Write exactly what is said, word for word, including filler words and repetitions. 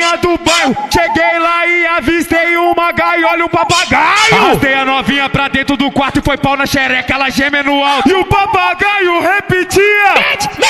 novinha do bairro. Cheguei lá e avistei uma gaiola e um papagaio. Arrastei a novinha pra dentro do quarto e foi pau na xereca, ela geme no alto. E o papagaio repetia: